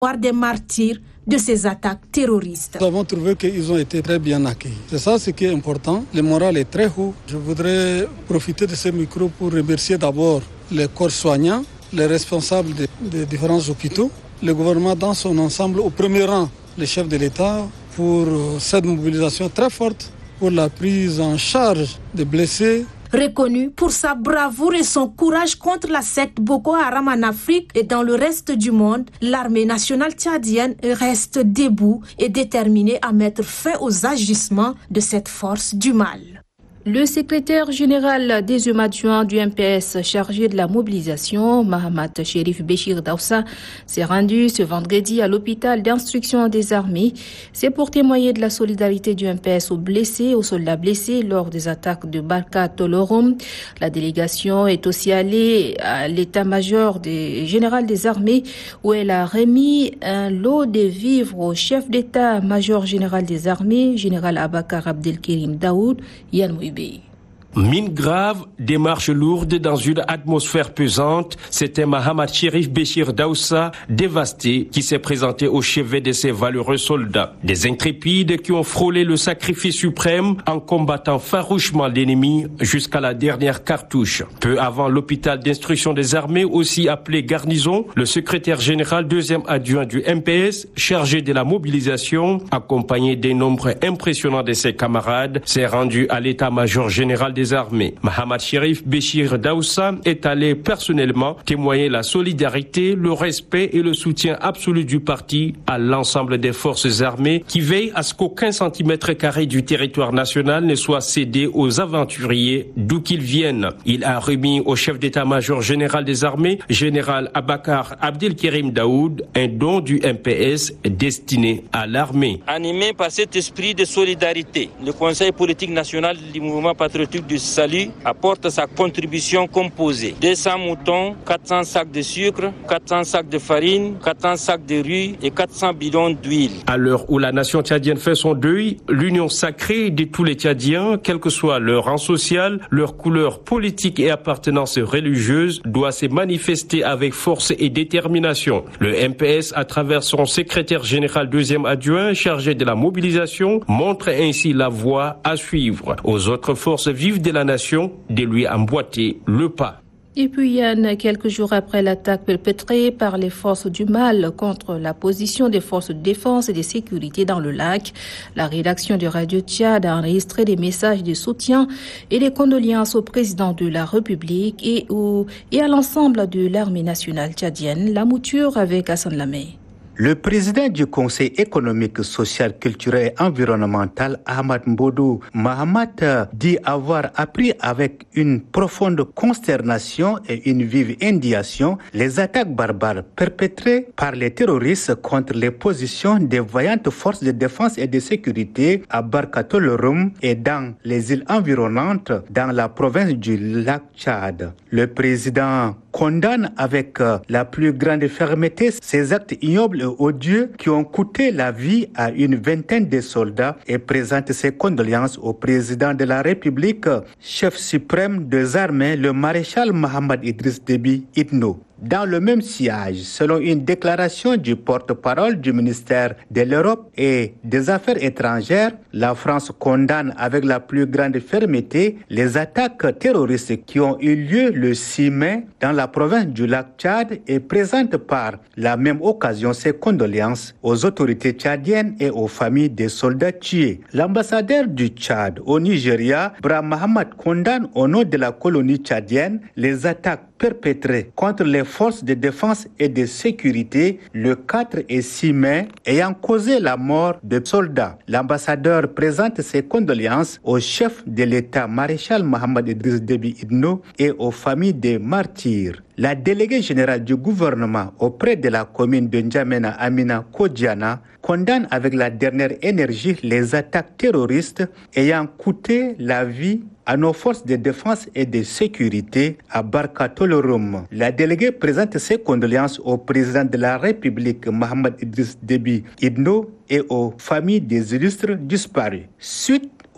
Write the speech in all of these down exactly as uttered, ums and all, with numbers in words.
des martyrs de ces attaques terroristes. Nous avons trouvé qu'ils ont été très bien accueillis. C'est ça ce qui est important. Le moral est très haut. Je voudrais profiter de ce micro pour remercier d'abord les corps soignants, les responsables des de différents hôpitaux, le gouvernement dans son ensemble, au premier rang, le chef de l'État, pour cette mobilisation très forte pour la prise en charge des blessés. Reconnu pour sa bravoure et son courage contre la secte Boko Haram en Afrique et dans le reste du monde, l'armée nationale tchadienne reste debout et déterminée à mettre fin aux agissements de cette force du mal. Le secrétaire général des adjoints du M P S chargé de la mobilisation, Mahamat Cherif Béchir Daoussa, s'est rendu ce vendredi à l'hôpital d'instruction des armées. C'est pour témoigner de la solidarité du M P S aux blessés, aux soldats blessés lors des attaques de Barka Tolorum. La délégation est aussi allée à l'état-major des général des armées où elle a remis un lot de vivres au chef d'état-major général des armées, général Abakar Abdelkerim Daoud, Yann Mouibé. Mine grave, démarche lourde dans une atmosphère pesante, c'était Mahamat Cherif Béchir Daoussa, dévasté, qui s'est présenté au chevet de ses valeureux soldats. Des intrépides qui ont frôlé le sacrifice suprême en combattant farouchement l'ennemi jusqu'à la dernière cartouche. Peu avant l'hôpital d'instruction des armées, aussi appelé Garnison, le secrétaire général deuxième adjoint du M P S, chargé de la mobilisation, accompagné d'un nombre impressionnant de ses camarades, s'est rendu à l'état-major général des des armées. Mahamat Cherif Béchir Daoussa est allé personnellement témoigner la solidarité, le respect et le soutien absolu du parti à l'ensemble des forces armées qui veillent à ce qu'aucun centimètre carré du territoire national ne soit cédé aux aventuriers d'où qu'ils viennent. Il a remis au chef d'état-major général des armées, général Abakar Abdelkerim Daoud, un don du M P S destiné à l'armée. Animé par cet esprit de solidarité, le Conseil politique national du mouvement patriotique du salut apporte sa contribution composée. deux cents moutons, quatre cents sacs de sucre, quatre cents sacs de farine, quatre cents sacs de riz et quatre cents bidons d'huile. À l'heure où la nation tchadienne fait son deuil, l'union sacrée de tous les Tchadiens, quel que soit leur rang social, leur couleur politique et appartenance religieuse, doit se manifester avec force et détermination. Le M P S, à travers son secrétaire général deuxième adjoint chargé de la mobilisation, montre ainsi la voie à suivre aux autres forces vives de la nation de lui emboîter le pas. Et puis Yann, quelques jours après l'attaque perpétrée par les forces du mal contre la position des forces de défense et de sécurité dans le lac, la rédaction de Radio Tchad a enregistré des messages de soutien et des condoléances au président de la République et, au, et à l'ensemble de l'armée nationale tchadienne. La mouture avec Hassan Lamé. Le président du Conseil économique, social, culturel et environnemental, Ahmad Mbodou Mahamat, dit avoir appris avec une profonde consternation et une vive indignation les attaques barbares perpétrées par les terroristes contre les positions des vaillantes forces de défense et de sécurité à Barkatolorum et dans les îles environnantes dans la province du lac Tchad. Le président condamne avec la plus grande fermeté ces actes ignobles et odieux qui ont coûté la vie à une vingtaine de soldats et présente ses condoléances au président de la République, chef suprême des armées, le maréchal Mohamed Idriss Déby Itno. Dans le même sillage, selon une déclaration du porte-parole du ministère de l'Europe et des Affaires étrangères, la France condamne avec la plus grande fermeté les attaques terroristes qui ont eu lieu le six mai dans la province du lac Tchad et présente par la même occasion ses condoléances aux autorités tchadiennes et aux familles des soldats tués. L'ambassadeur du Tchad au Nigeria, Brahim Mohamed, condamne au nom de la colonie tchadienne les attaques perpétrées contre les forces de défense et de sécurité le quatre et six mai ayant causé la mort de soldats. L'ambassadeur présente ses condoléances au chef de l'État, maréchal Mohamed Idriss Déby Itno, et aux familles des martyrs. La déléguée générale du gouvernement auprès de la commune de N'Djamena, Amina Kodjana, condamne avec la dernière énergie les attaques terroristes ayant coûté la vie à nos forces de défense et de sécurité à Barkatolorum. La déléguée présente ses condoléances au président de la République, Mohamed Idriss Déby Itno, et aux familles des illustres disparus. Suite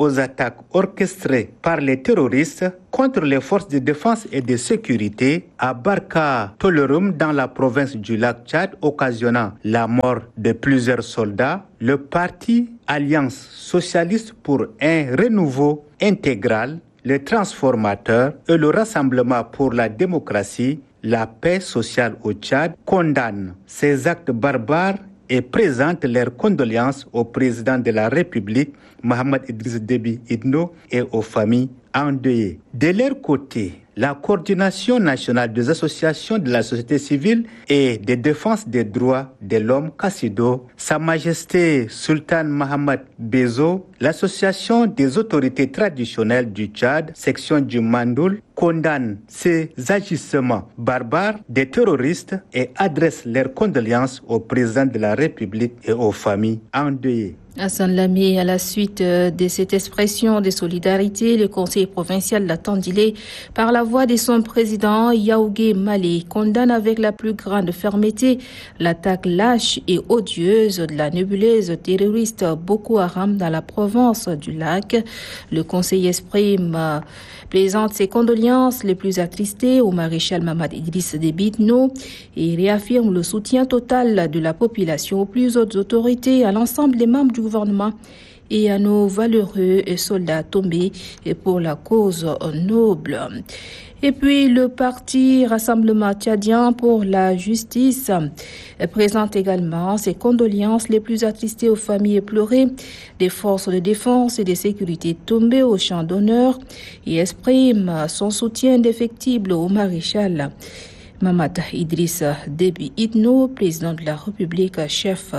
aux attaques orchestrées par les terroristes contre les forces de défense et de sécurité à Barka Tolerum dans la province du lac Tchad, occasionnant la mort de plusieurs soldats, le parti Alliance socialiste pour un renouveau intégral, le transformateur et le Rassemblement pour la démocratie, la paix sociale au Tchad condamnent ces actes barbares et présentent leurs condoléances au président de la République, Mohamed Idriss Déby Itno, et aux familles endeuillées. De leur côté, la coordination nationale des associations de la société civile et de défense des droits de l'homme, Kassido, Sa Majesté Sultan Mohamed Bezo, l'association des autorités traditionnelles du Tchad, section du Mandoul, condamne ces agissements barbares des terroristes et adresse leurs condoléances au président de la République et aux familles endeuillées. Hassan Lamé, à la suite de cette expression de solidarité, le conseil provincial de Tandilé, par la voix de son président Yaougé Malé, condamne avec la plus grande fermeté l'attaque lâche et odieuse de la nébuleuse terroriste Boko Haram dans la province du lac. Le conseil exprime présente ses condoléances les plus attristées au maréchal Mohamed Idriss Déby Itno et réaffirme le soutien total de la population aux plus hautes autorités, à l'ensemble des membres du gouvernement et à nos valeureux soldats tombés pour la cause noble. Et puis le parti Rassemblement tchadien pour la justice présente également ses condoléances les plus attristées aux familles éplorées des forces de défense et de sécurité tombées au champ d'honneur et exprime son soutien indéfectible au maréchal Mohamed Idriss Déby Itno, président de la République, chef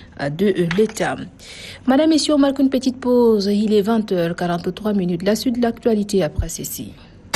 de l'État. Madame, Messieurs, on marque une petite pause. Il est vingt heures quarante-trois minutes. La suite de l'actualité après ceci.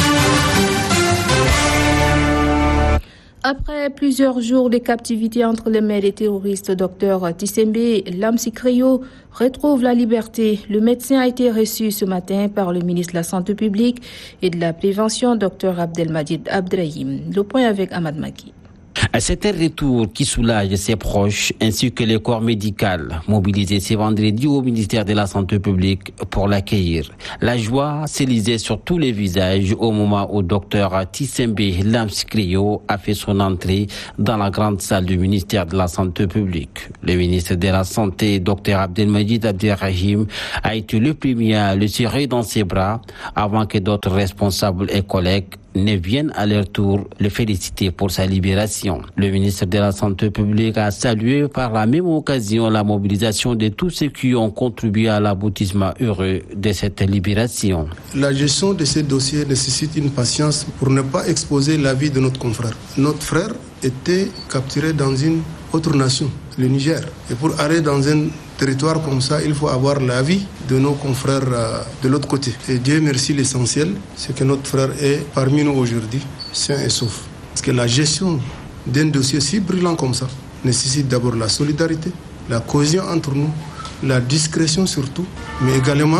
Après plusieurs jours de captivité entre les mains des terroristes, Dr Tissembe Lamsikrio retrouve la liberté. Le médecin a été reçu ce matin par le ministre de la Santé publique et de la Prévention, Dr Abdelmajid Abdrahim. Le point avec Ahmad Maki. C'est un retour qui soulage ses proches ainsi que les corps médicaux mobilisés ce vendredi au ministère de la Santé publique pour l'accueillir. La joie s'élisait sur tous les visages au moment où docteur Tissembe Lamsikrio a fait son entrée dans la grande salle du ministère de la Santé publique. Le ministre de la Santé, docteur Abdelmajid Abdrahim, a été le premier à le serrer dans ses bras avant que d'autres responsables et collègues ne viennent à leur tour le féliciter pour sa libération. Le ministre de la Santé publique a salué par la même occasion la mobilisation de tous ceux qui ont contribué à l'aboutissement heureux de cette libération. La gestion de ces dossiers nécessite une patience pour ne pas exposer la vie de notre confrère. Notre frère était capturé dans une autre nation, le Niger. Et pour aller dans un territoire comme ça, il faut avoir l'avis de nos confrères euh, de l'autre côté. Et Dieu merci, l'essentiel, c'est que notre frère est parmi nous aujourd'hui, sain et sauf. Parce que la gestion d'un dossier si brûlant comme ça nécessite d'abord la solidarité, la cohésion entre nous, la discrétion surtout, mais également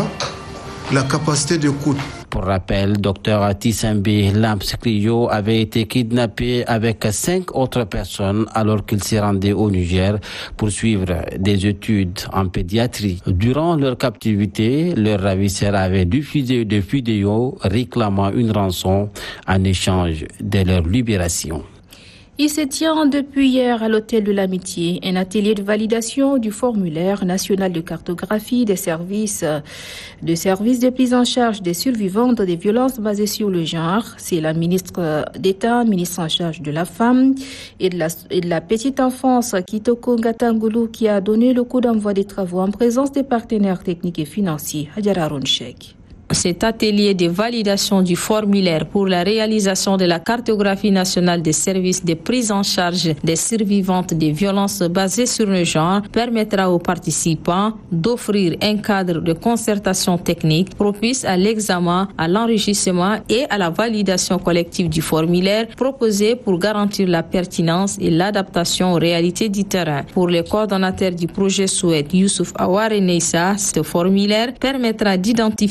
la capacité d'écoute. Pour rappel, docteur Tissembe Lamsikrio avait été kidnappé avec cinq autres personnes alors qu'il s'est rendu au Niger pour suivre des études en pédiatrie. Durant leur captivité, leur ravisseur avait diffusé des vidéos réclamant une rançon en échange de leur libération. Il se tient depuis hier à l'Hôtel de l'Amitié un atelier de validation du formulaire national de cartographie des services de services de prise en charge des survivantes des violences basées sur le genre. C'est la ministre d'État, ministre en charge de la femme et de la, et de la petite enfance, Kitoko Ngatangulu, qui a donné le coup d'envoi des travaux en présence des partenaires techniques et financiers. Hadjara Ronchek. Cet atelier de validation du formulaire pour la réalisation de la cartographie nationale des services de prise en charge des survivantes des violences basées sur le genre permettra aux participants d'offrir un cadre de concertation technique propice à l'examen, à l'enrichissement et à la validation collective du formulaire proposé pour garantir la pertinence et l'adaptation aux réalités du terrain. Pour les coordonnateurs du projet Souhaite, Youssouf Aware Neissa, ce formulaire permettra d'identifier les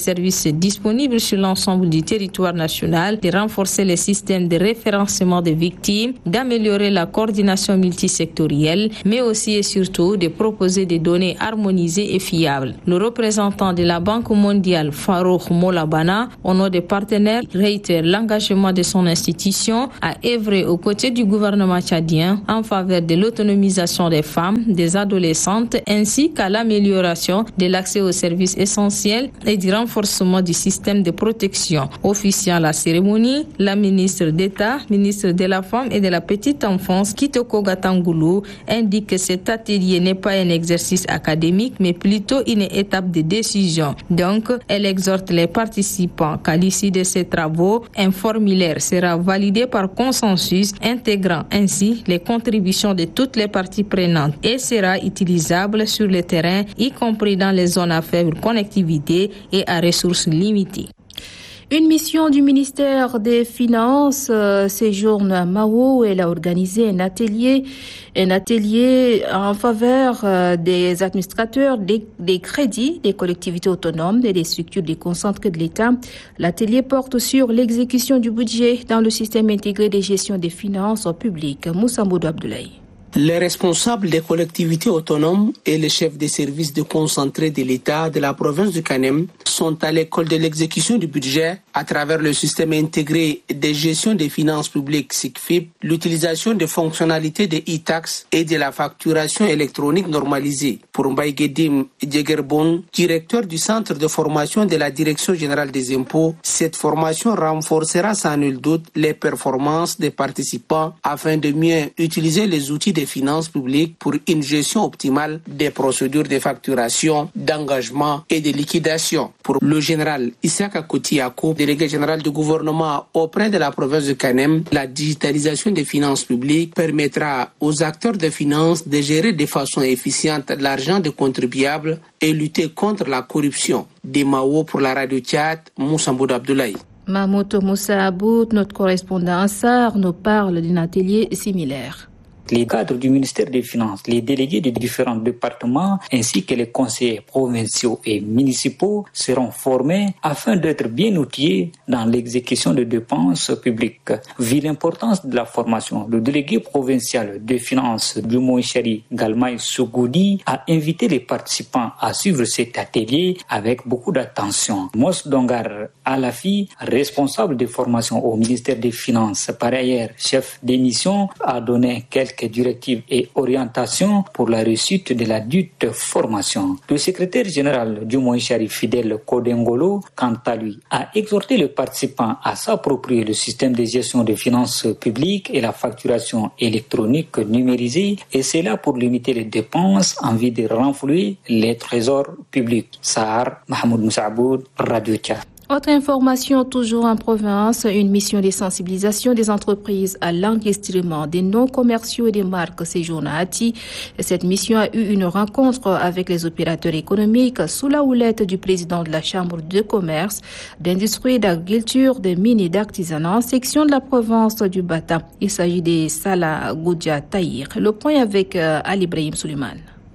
services disponibles sur l'ensemble du territoire national, de renforcer les systèmes de référencement des victimes, d'améliorer la coordination multisectorielle, mais aussi et surtout de proposer des données harmonisées et fiables. Le représentant de la Banque mondiale, Farouk Molabana, au nom des partenaires, réitère l'engagement de son institution à œuvrer aux côtés du gouvernement tchadien en faveur de l'autonomisation des femmes, des adolescentes, ainsi qu'à l'amélioration de l'accès aux services essentiels et du renforcement du système de protection. Officiant à la cérémonie, la ministre d'État, ministre de la Femme et de la Petite Enfance, Kitoko Gatangoulou, indique que cet atelier n'est pas un exercice académique, mais plutôt une étape de décision. Donc, elle exhorte les participants qu'à l'issue de ces travaux, un formulaire sera validé par consensus, intégrant ainsi les contributions de toutes les parties prenantes et sera utilisable sur le terrain, y compris dans les zones à faible connectivité et à ressources limitées. Une mission du ministère des Finances euh, séjourne à Mao. Elle a organisé un atelier, un atelier en faveur euh, des administrateurs des, des crédits des collectivités autonomes et des structures déconcentrées de l'État. L'atelier porte sur l'exécution du budget dans le système intégré de gestion des finances publiques. Moussa Moudou Abdoulaye. Les responsables des collectivités autonomes et les chefs des services déconcentrés de l'État de la province du Kanem sont à l'école de l'exécution du budget à travers le système intégré de gestion des finances publiques S I C F I P, l'utilisation des fonctionnalités de e-tax et de la facturation électronique normalisée. Pour Mbaye Gedim Djegerbon, directeur du centre de formation de la Direction générale des impôts, cette formation renforcera sans nul doute les performances des participants afin de mieux utiliser les outils des finances publiques pour une gestion optimale des procédures de facturation, d'engagement et de liquidation. Pour le général Issaka Kotiako, délégué général du gouvernement auprès de la province de Kanem, la digitalisation des finances publiques permettra aux acteurs de finances de gérer de façon efficiente l'argent des contribuables et lutter contre la corruption. Des Mao pour la radio Tchad, Moussa Moudou Abdoulaye. Mahmoud Moussa Aboud, notre correspondant à Sar, nous parle d'un atelier similaire. Les cadres du ministère des Finances, les délégués des différents départements ainsi que les conseillers provinciaux et municipaux seront formés afin d'être bien outillés dans l'exécution de dépenses publiques. Vu l'importance de la formation, le délégué provincial des Finances du Moïchari, Galmaï Sougoudi, a invité les participants à suivre cet atelier avec beaucoup d'attention. Mos Dongar Alafi, responsable de formation au ministère des Finances, par ailleurs chef d'émission, a donné quelques directives et orientations pour la réussite de la dite formation. Le secrétaire général du Moïchari Fidèle Kodengolo, quant à lui, a exhorté les participants à s'approprier le système de gestion des finances publiques et la facturation électronique numérisée, et c'est là pour limiter les dépenses en vue de renflouer les trésors publics. Sahar, Mahmoud Moussaboud, Radio Tchad. Autre information, toujours en province, une mission de sensibilisation des entreprises à l'enregistrement des noms commerciaux et des marques séjourne à Hati. Cette mission a eu une rencontre avec les opérateurs économiques sous la houlette du président de la Chambre de commerce, d'industrie, d'agriculture, de mines et d'artisanat, section de la province du Bata. Il s'agit de Salah Goudja Tahir. Le point avec euh, Ali Ibrahim Suleiman.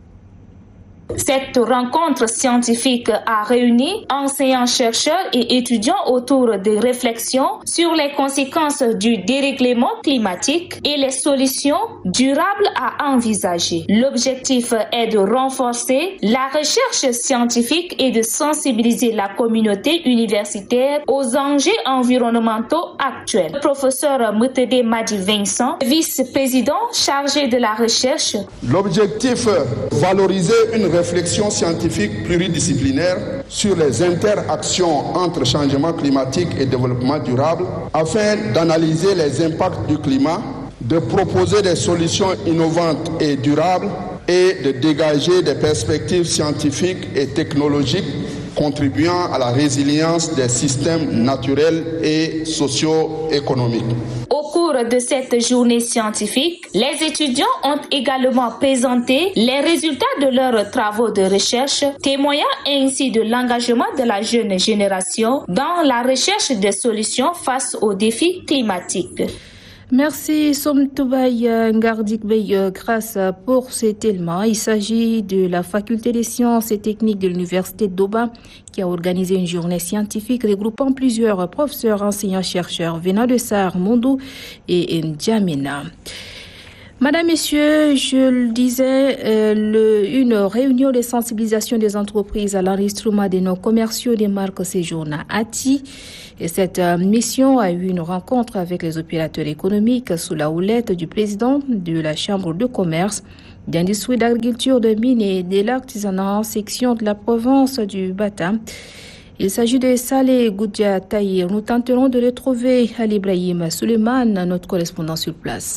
Cette rencontre scientifique a réuni enseignants-chercheurs et étudiants autour de réflexions sur les conséquences du dérèglement climatique et les solutions durables à envisager. L'objectif est de renforcer la recherche scientifique et de sensibiliser la communauté universitaire aux enjeux environnementaux actuels. Le professeur Moutede Madi Vincent, vice-président chargé de la recherche. L'objectif est valoriser une réflexion scientifique pluridisciplinaire sur les interactions entre changement climatique et développement durable afin d'analyser les impacts du climat, de proposer des solutions innovantes et durables et de dégager des perspectives scientifiques et technologiques contribuant à la résilience des systèmes naturels et socio-économiques. Au cours de cette journée scientifique, les étudiants ont également présenté les résultats de leurs travaux de recherche, témoignant ainsi de l'engagement de la jeune génération dans la recherche de solutions face aux défis climatiques. Merci Somtoubaï Ngardik Bey grâce pour cet élément. Il s'agit de la faculté des sciences et techniques de l'université d'Oba qui a organisé une journée scientifique regroupant plusieurs professeurs, enseignants, chercheurs venant de Sahar Mondou et N'Djamena. Madame, Messieurs, je le disais, euh, le, une réunion de sensibilisation des entreprises à l'enregistrement des noms commerciaux des marques séjourne à Ati. Et cette euh, mission a eu une rencontre avec les opérateurs économiques sous la houlette du président de la Chambre de commerce, d'industrie, d'agriculture, de mines et de l'artisanat en section de la province du Bata. Il s'agit de Saleh Goudia Tahir. Nous tenterons de retrouver Ali Ibrahim Suleiman, notre correspondant sur place.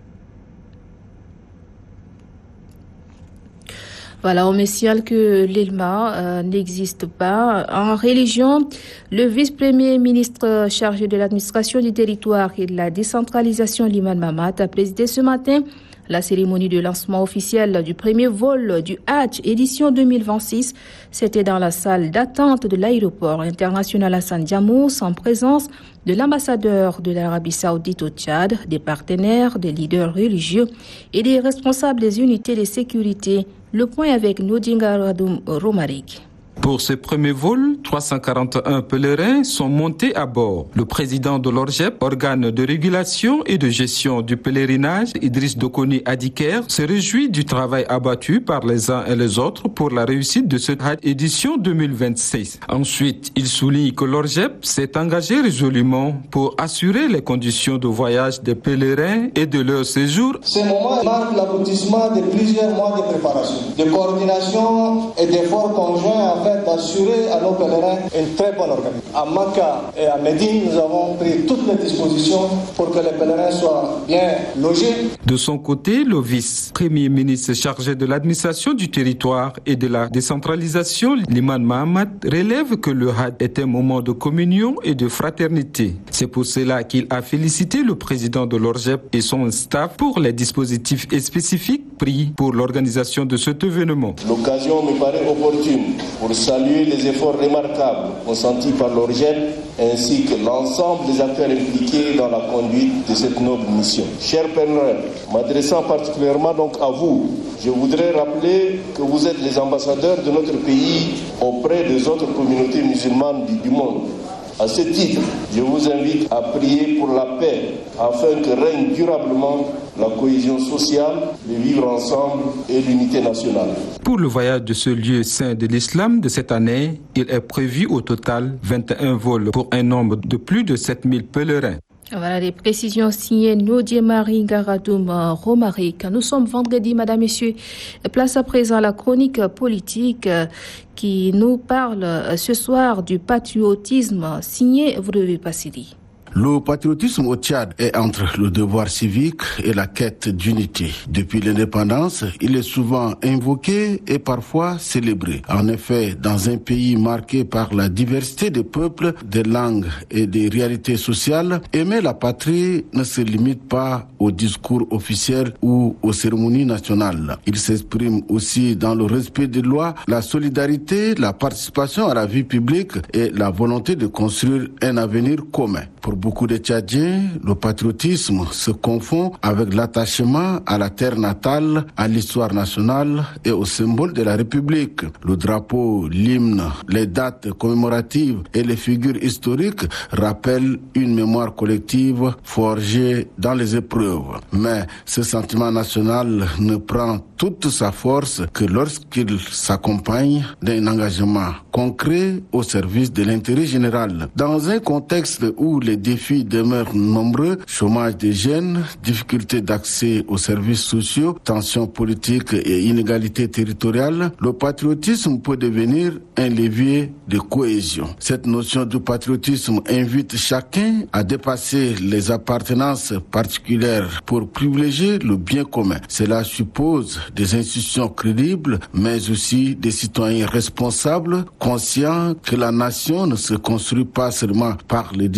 Voilà, on me signale que l'E L M A euh, n'existe pas. En religion, le vice-premier ministre chargé de l'administration du territoire et de la décentralisation, Liman Mamad, a présidé ce matin la cérémonie de lancement officiel du premier vol du Hajj édition deux mille vingt-six. C'était dans la salle d'attente de l'aéroport international Hassan Diamous en présence de l'ambassadeur de l'Arabie Saoudite au Tchad, des partenaires, des leaders religieux et des responsables des unités de sécurité. Le point avec Nodinga Radoum Romarik. Pour ce premier vol, trois cent quarante et un pèlerins sont montés à bord. Le président de l'ORGEP, organe de régulation et de gestion du pèlerinage, Idriss Dokoni Adiker, se réjouit du travail abattu par les uns et les autres pour la réussite de cette édition deux mille vingt-six. Ensuite, il souligne que l'ORGEP s'est engagé résolument pour assurer les conditions de voyage des pèlerins et de leur séjour. Ce moment marque l'aboutissement de plusieurs mois de préparation, de coordination et d'efforts conjoints afin d'assurer à nos pèlerins une très bonne organisation. À Makka et à Médine, nous avons pris toutes les dispositions pour que les pèlerins soient bien logés. De son côté, le vice-premier ministre chargé de l'administration du territoire et de la décentralisation, Liman Mahamad, relève que le Hajj est un moment de communion et de fraternité. C'est pour cela qu'il a félicité le président de l'ORGEP et son staff pour les dispositifs spécifiques pris pour l'organisation de cet événement. L'occasion me paraît opportune pour saluer les efforts remarquables consentis par l'ORGEP ainsi que l'ensemble des acteurs impliqués dans la conduite de cette noble mission. Chers pèlerins, m'adressant particulièrement donc à vous, je voudrais rappeler que vous êtes les ambassadeurs de notre pays auprès des autres communautés musulmanes du, du monde. À ce titre, je vous invite à prier pour la paix afin que règne durablement la cohésion sociale, le vivre ensemble et l'unité nationale. Pour le voyage de ce lieu saint de l'islam de cette année, il est prévu au total vingt et un vols pour un nombre de plus de sept mille pèlerins. Voilà les précisions signées Nodie Marie Garadoum Romaric. Nous sommes vendredi, madame, messieurs. Place à présent à la chronique politique qui nous parle ce soir du patriotisme signé Vruvi Passiri. Le patriotisme au Tchad est entre le devoir civique et la quête d'unité. Depuis l'indépendance, il est souvent invoqué et parfois célébré. En effet, dans un pays marqué par la diversité des peuples, des langues et des réalités sociales, aimer la patrie ne se limite pas aux discours officiels ou aux cérémonies nationales. Il s'exprime aussi dans le respect des lois, la solidarité, la participation à la vie publique et la volonté de construire un avenir commun. Pour beaucoup de Tchadiens, le patriotisme se confond avec l'attachement à la terre natale, à l'histoire nationale et au symbole de la République. Le drapeau, l'hymne, les dates commémoratives et les figures historiques rappellent une mémoire collective forgée dans les épreuves. Mais ce sentiment national ne prend toute sa force que lorsqu'il s'accompagne d'un engagement concret au service de l'intérêt général. Dans un contexte où les défis demeurent nombreux, chômage des jeunes, difficultés d'accès aux services sociaux, tensions politiques et inégalités territoriales, le patriotisme peut devenir un levier de cohésion. Cette notion de patriotisme invite chacun à dépasser les appartenances particulières pour privilégier le bien commun. Cela suppose des institutions crédibles, mais aussi des citoyens responsables, conscients que la nation ne se construit pas seulement par les discours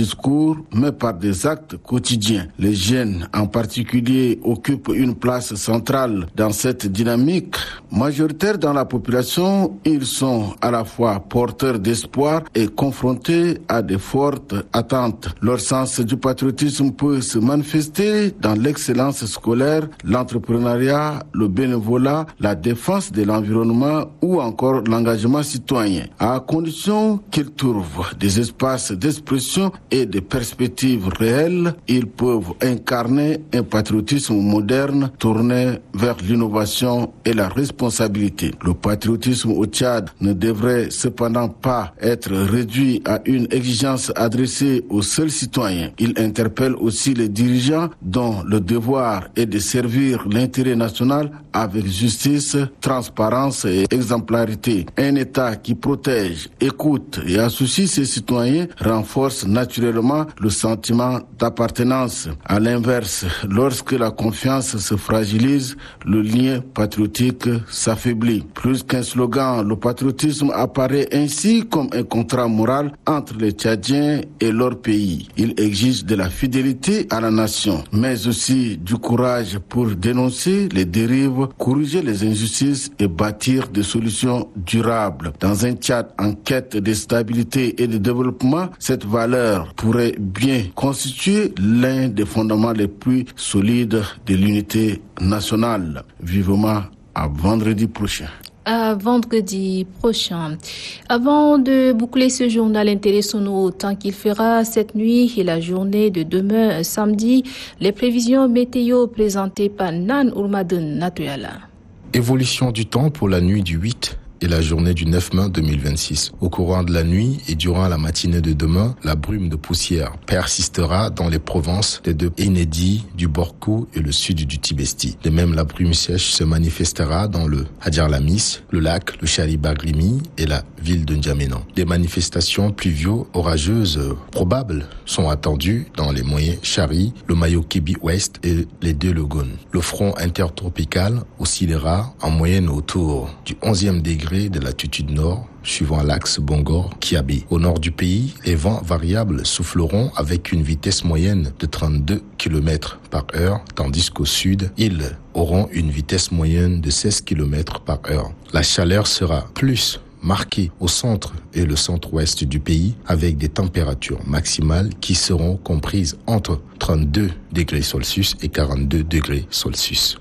discours, mais par des actes quotidiens. Les jeunes, en particulier, occupent une place centrale dans cette dynamique. Majoritaires dans la population, ils sont à la fois porteurs d'espoir et confrontés à de fortes attentes. Leur sens du patriotisme peut se manifester dans l'excellence scolaire, l'entrepreneuriat, le bénévolat, la défense de l'environnement ou encore l'engagement citoyen, à condition qu'ils trouvent des espaces d'expression et des perspectives réelles. Ils peuvent incarner un patriotisme moderne tourné vers l'innovation et la responsabilité. Le patriotisme au Tchad ne devrait cependant pas être réduit à une exigence adressée aux seuls citoyens. Il interpelle aussi les dirigeants dont le devoir est de servir l'intérêt national avec justice, transparence et exemplarité. Un État qui protège, écoute et associe ses citoyens renforce naturellement le sentiment d'appartenance. À l'inverse, lorsque la confiance se fragilise, le lien patriotique s'affaiblit. Plus qu'un slogan, le patriotisme apparaît ainsi comme un contrat moral entre les Tchadiens et leur pays. Il exige de la fidélité à la nation, mais aussi du courage pour dénoncer les dérives, corriger les injustices et bâtir des solutions durables. Dans un Tchad en quête de stabilité et de développement, cette valeur pourrait bien constituer l'un des fondements les plus solides de l'unité nationale. Vivement à vendredi prochain. À vendredi prochain. Avant de boucler ce journal, intéressons-nous au temps qu'il fera cette nuit et la journée de demain samedi. Les prévisions météo présentées par Nan Ourmadun Natuyala. Évolution du temps pour la nuit du huit et la journée du neuf mai deux mille vingt-six. Au courant de la nuit et durant la matinée de demain, la brume de poussière persistera dans les provinces des deux Enedi, du Borkou et le sud du Tibesti. De même, la brume sèche se manifestera dans le Hadjar Lamis, le lac, le Charibagrimi et la ville de N'Djamena. Des manifestations pluvio-orageuses probables sont attendues dans les moyens Chari, le Mayo-Kébi Ouest et les deux Logone. Le front intertropical oscillera en moyenne autour du onzième degré de latitude nord, suivant l'axe Bongor-Kiabi. Au nord du pays, les vents variables souffleront avec une vitesse moyenne de trente-deux kilomètres par heure, tandis qu'au sud, ils auront une vitesse moyenne de seize kilomètres par heure. La chaleur sera plus marquée au centre et le centre-ouest du pays, avec des températures maximales qui seront comprises entre trente-deux degrés Celsius et quarante-deux degrés Celsius.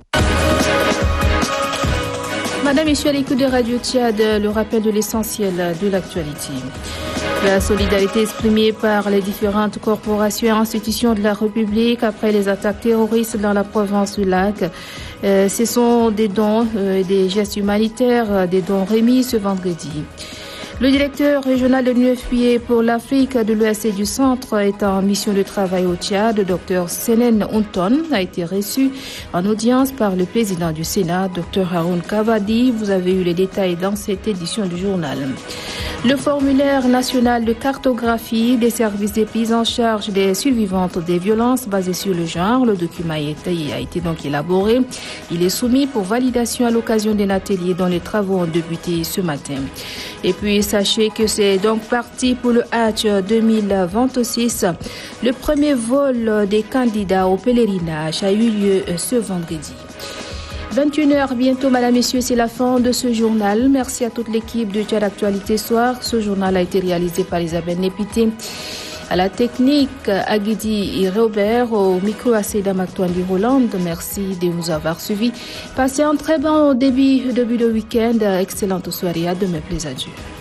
Madame, Messieurs, à l'écoute de Radio Tchad, le rappel de l'essentiel de l'actualité. La solidarité exprimée par les différentes corporations et institutions de la République après les attaques terroristes dans la province du Lac. Euh, ce sont des dons, euh, des gestes humanitaires, des dons remis ce vendredi. Le directeur régional de l'U F P A pour l'Afrique de l'Ouest et du Centre est en mission de travail au Tchad. Dr Senen Unton a été reçu en audience par le président du Sénat, Dr Haroun Kavadi. Vous avez eu les détails dans cette édition du journal. Le formulaire national de cartographie des services de prise en charge des survivantes des violences basées sur le genre. Le document a été, a été donc élaboré. Il est soumis pour validation à l'occasion d'un atelier dont les travaux ont débuté ce matin. Et puis, sachez que c'est donc parti pour le Hajj deux mille vingt-six. Le premier vol des candidats au pèlerinage a eu lieu ce vendredi. vingt et une heures bientôt, Madame, Messieurs, c'est la fin de ce journal. Merci à toute l'équipe de Tchad Actualité Soir. Ce journal a été réalisé par Isabelle Népité. À la technique, Aguidi et Robert, au micro à Seda Mactouandi Hollande. Merci de nous avoir suivis. Passez un très bon début, début de week-end. Excellente soirée. À demain, plaisir à Dieu.